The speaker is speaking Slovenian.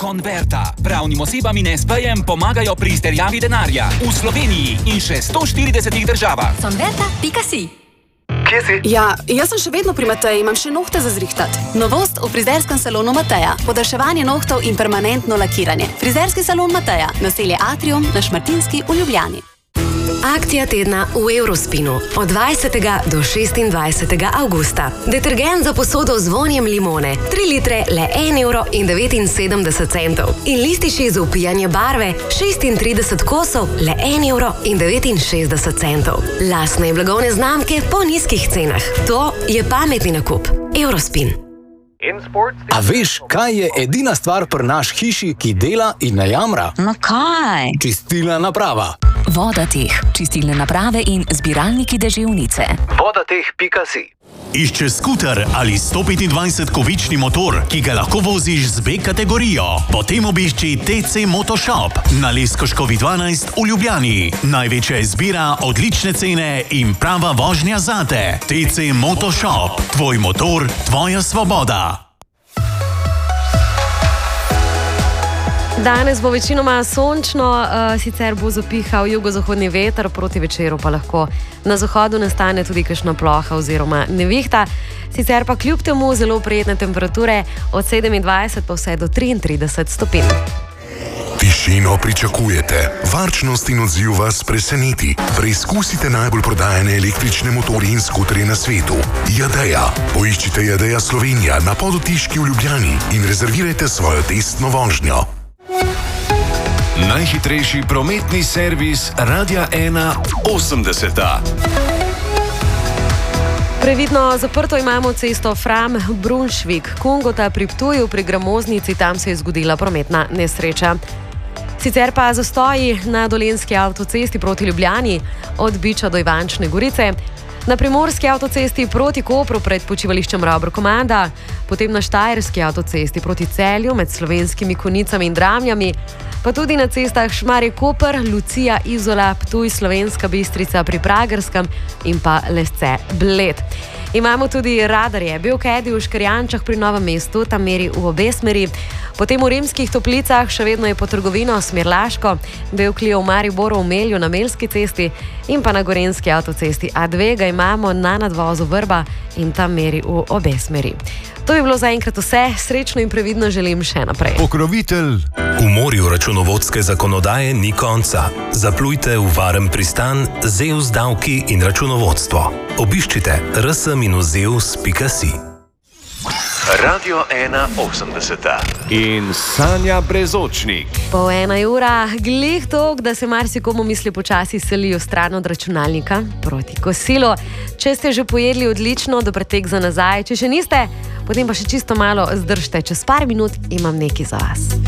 Converta. Pravnim osebam in SP-jem pomagajo pri izterjavi denarja. V Sloveniji in še 140 državah. Converta.si. Kje si? Ja, jaz sem še vedno pri Mateji, imam še nohte za zrihtat. Novost v frizerskem salonu Mateja. Podaljševanje nohtov in permanentno lakiranje. Frizerski salon Mateja. Naselje Atrium na Šmartinski v Ljubljani. Akcija tedna v Eurospinu od 20. do 26. avgusta. Detergent za posodo z vonjem limone. 3 litre le 1,79 €. In lističi za upijanje barve 36 kosov le 1,69 €. Lastne blagovne znamke po nizkih cenah. To je pametni nakup. Eurospin. A veš, kaj je edina stvar pri naš hiši, ki dela in ne jamra? No kaj? Čistilna naprava. Vodateh, čistilne naprave in zbiralniki deževnice. Vodateh.si. Iščeš skuter ali 125-kovični motor, ki ga lahko voziš z B kategorijo? Potem obišči TC Motoshop na Leskoškovi 12 v Ljubljani. Največja izbira, odlične cene in prava vožnja zate. TC Motoshop. Tvoj motor, tvoja svoboda. Danes bo večinoma sončno, sicer bo zapihal jugozahodni veter, proti večeru pa lahko na zahodu nastane tudi kakšna ploha oziroma nevihta. Sicer pa kljub temu zelo prijetne temperature od 27 pa vse do 33 stopinj. Tišino pričakujete, varčnost in odziv vas preseneti. Preizkusite najbolj prodajane električne motorje in skuterje na svetu. Jadeja. Poiščite Jadeja Slovenija na Podotiški v Ljubljani in rezervirajte svojo testno vožnjo. Najhitrejši prometni servis Radia 1 80. Previdno zaprto imamo cesto Fram-Brunšvik-Kungota pri Ptuju, pri Gramoznici, tam se je zgodila prometna nesreča. Sicer pa zastoji na Dolenjski avtocesti proti Ljubljani, od Biča do Ivančne Gorice, na Primorski avtocesti proti Kopru pred počivališčem Ravbro-Komanda, potem na Štajerski avtocesti proti Celju med Slovenskimi Konicami in Dramljami, pa tudi na cestah Šmarje-Koper, Lucija, Izola, Ptuj, Slovenska Bistrica pri Pragerskem in pa Lesce-Bled. Imamo tudi radarje, Beokedi v Škrjančah pri Novem mestu, tam meri v obe smeri, potem v Rimskih Toplicah še vedno je po trgovino smer Laško, Beoklio v Mariboru v Melju na Melski cesti in pa na Gorenjski avtocesti A2 ga imamo na nadvozu Vrba in tam meri v obe smeri. To je bilo zaenkrat vse, srečno in previdno želim še naprej. Pokrovitelj. V morju računovodske zakonodaje ni konca. Zaplujte v varen pristan ZEUS davki in računovodstvo. Obiščite rs-zeus.si. Radio 1 80. In Sanja Brezočnik. Po 1 ura, glih tok, da se marsikomu misli počasi selijo stran od računalnika proti kosilu. Če ste že pojedli odlično, dober tek za nazaj. Če še niste, potem pa še čisto malo zdržite. Čez par minut imam nekaj za vas.